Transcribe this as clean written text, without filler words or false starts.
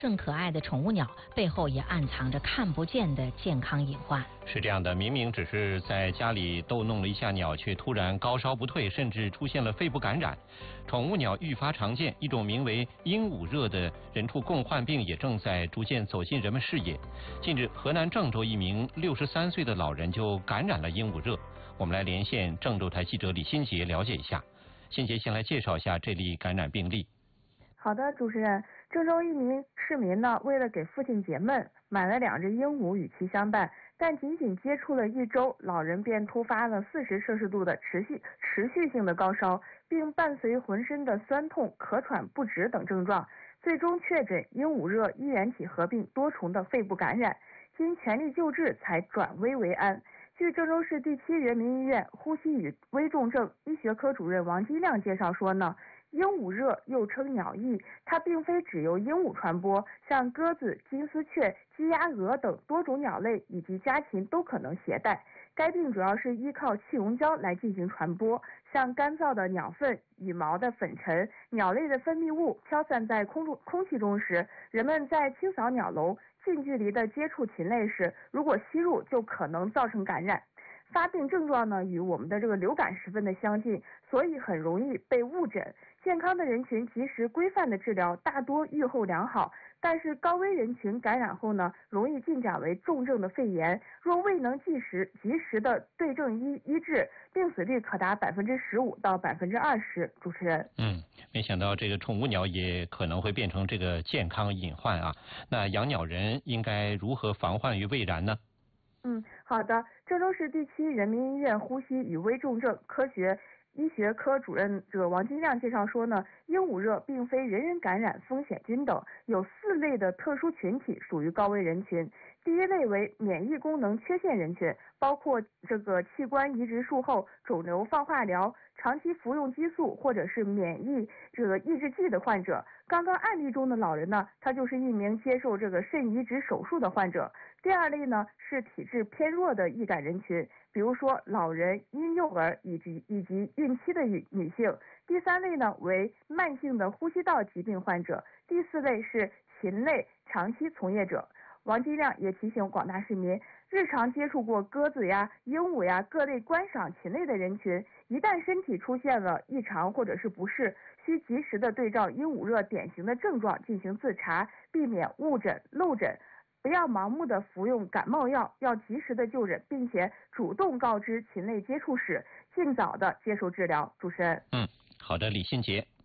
更可爱的宠物鸟背后也暗藏着看不见的健康隐患。 是这样的，明明只是在家里逗弄了一下鸟，却突然高烧不退，甚至出现了肺部感染。宠物鸟愈发常见，一种名为鹦鹉热的人畜共患病也正在逐渐走进人们视野。近日，河南郑州一名63岁的老人就感染了鹦鹉热。我们来连线郑州台记者李新杰了解一下。新杰先来介绍一下这例感染病例。 好的，主持人，郑州一名市民呢，为了给父亲解闷，买了2只鹦鹉与其相伴，但仅仅接触了1周，老人便突发了40摄氏度的持续性的高烧，并伴随浑身的酸痛、咳喘不止等症状，最终确诊鹦鹉热衣源体合并多重的肺部感染，经全力救治才转危为安。据郑州市第7人民医院呼吸与危重症医学科主任王金亮介绍说呢，鹦鹉热又称鸟疫，它并非只由鹦鹉传播，像鸽子、金丝雀、鸡鸭鹅等多种鸟类以及家禽都可能携带。该病主要是依靠气溶胶来进行传播，像干燥的鸟粪、羽毛的粉尘、鸟类的分泌物飘散在空气中时，人们在清扫鸟笼、近距离的接触禽类时，如果吸入就可能造成感染。发病症状呢与我们的这个流感十分的相近，所以很容易被误诊。健康的人群及时规范的治疗，大多预后良好，但是高危人群感染后呢，容易进展为重症的肺炎，若未能及时的对症医治，病死率可达15%到20%。主持人， 没想到这个宠物鸟也可能会变成这个健康隐患啊！那养鸟人应该如何防患于未然呢？ 好的。郑州市第7人民医院呼吸与危重症医学科主任王金亮介绍说呢，鹦鹉热并非人人感染，风险均等，有4类的特殊群体属于高危人群。第一类为免疫功能缺陷人群，包括这个器官移植术后肿瘤放化疗、长期服用激素或者是免疫抑制剂的患者。刚刚案例中的老人呢，他就是一名接受这个肾移植手术的患者。第2类呢是体质偏弱的易感人群，比如说老人、婴幼儿以及孕期的女性。第3类呢为慢性的呼吸道疾病患者。第4类是禽类长期从业者。王金亮也提醒广大市民，日常接触过鸽子呀、鹦鹉呀各类观赏禽类的人群，一旦身体出现了异常或者是不适，需及时的对照鹦鹉热典型的症状进行自查，避免误诊漏诊。不要盲目的服用感冒药，要及时的就诊，并且主动告知禽类接触史，尽早的接受治疗。主持人， 好的，李新杰。